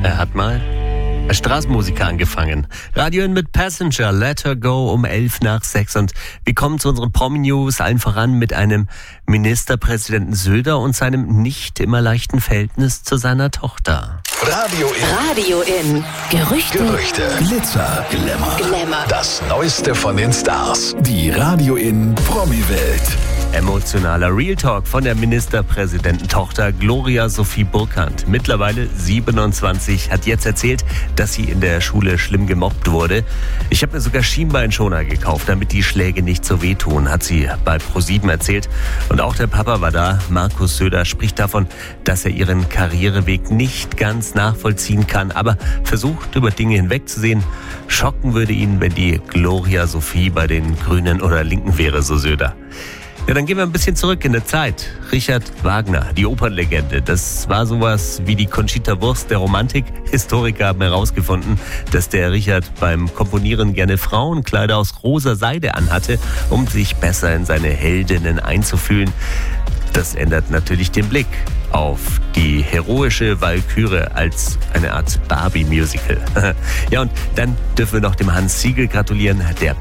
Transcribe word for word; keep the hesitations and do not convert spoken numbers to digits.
Er hat mal als Straßenmusiker angefangen. Radio in mit Passenger, Let Her Go um elf nach sechs. Und wir kommen zu unseren Promi-News, allen voran mit einem Ministerpräsidenten Söder und seinem nicht immer leichten Verhältnis zu seiner Tochter. Radio in. Radio in. Gerüchte. Gerüchte. Glitzer, Glamour. Glamour. Das Neueste von den Stars. Die Radio in Promi-Welt. Emotionaler Real Talk von der Ministerpräsidententochter Gloria Sophie Burkhardt. Mittlerweile siebenundzwanzig, hat jetzt erzählt, dass sie in der Schule schlimm gemobbt wurde. Ich habe mir sogar Schienbeinschoner gekauft, damit die Schläge nicht so wehtun, hat sie bei ProSieben erzählt. Und auch der Papa war da. Markus Söder spricht davon, dass er ihren Karriereweg nicht ganz nachvollziehen kann, aber versucht, über Dinge hinwegzusehen. Schocken würde ihn, wenn die Gloria Sophie bei den Grünen oder Linken wäre, so Söder. Ja, dann gehen wir ein bisschen zurück in der Zeit. Richard Wagner, die Opernlegende, das war sowas wie die Conchita Wurst der Romantik. Historiker haben herausgefunden, dass der Richard beim Komponieren gerne Frauenkleider aus rosa Seide anhatte, um sich besser in seine Heldinnen einzufühlen. Das ändert natürlich den Blick auf die heroische Walküre als eine Art Barbie-Musical. Ja, und dann dürfen wir noch dem Hans Siegel gratulieren, der